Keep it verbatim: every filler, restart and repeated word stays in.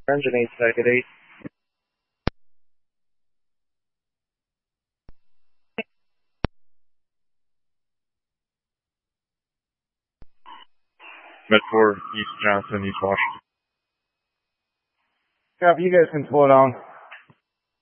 Engine eight, second eight. Med four, East Johnson, East Washington. Copy, you guys can slow down.